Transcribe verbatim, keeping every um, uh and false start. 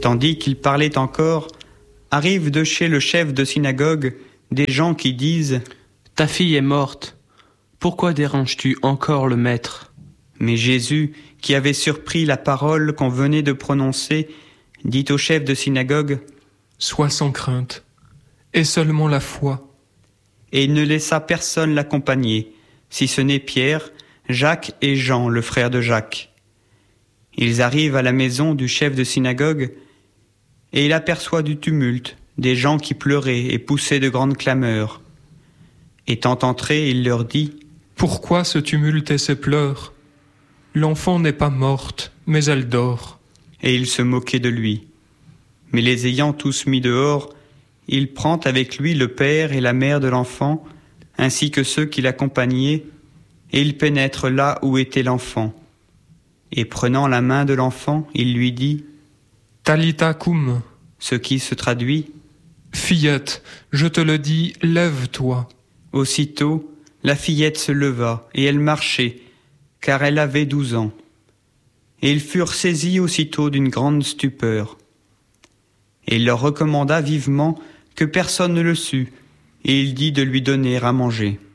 tandis qu'il parlait encore, arrivent de chez le chef de synagogue des gens qui disent « Ta fille est morte, pourquoi déranges-tu encore le maître ?» Mais Jésus, qui avait surpris la parole qu'on venait de prononcer, dit au chef de synagogue « Sois sans crainte, et seulement la foi. » Et il ne laissa personne l'accompagner, si ce n'est Pierre, Jacques et Jean, le frère de Jacques. Ils arrivent à la maison du chef de synagogue, et il aperçoit du tumulte, des gens qui pleuraient et poussaient de grandes clameurs. Étant entré, il leur dit « Pourquoi ce tumulte et ces pleurs ? L'enfant n'est pas morte, mais elle dort. » Et il se moquait de lui. Mais les ayant tous mis dehors, il prend avec lui le père et la mère de l'enfant, ainsi que ceux qui l'accompagnaient, et il pénètre là où était l'enfant. Et prenant la main de l'enfant, il lui dit « Talitha koum », ce qui se traduit « Fillette, je te le dis, lève-toi ». Aussitôt, la fillette se leva, et elle marchait, car elle avait douze ans. Et ils furent saisis aussitôt d'une grande stupeur. Et il leur recommanda vivement que personne ne le sût, et il dit de lui donner à manger.